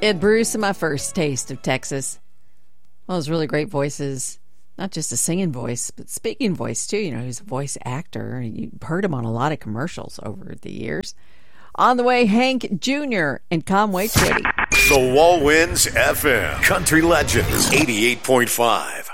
Ed Bruce and my first taste of Texas. Well, those really great voices. Not just a singing voice, but speaking voice, too. You know, he's a voice actor. You've heard him on a lot of commercials over the years. On the way, Hank Jr. and Conway Twitty. The Wall Winds FM. Country Legends 88.5.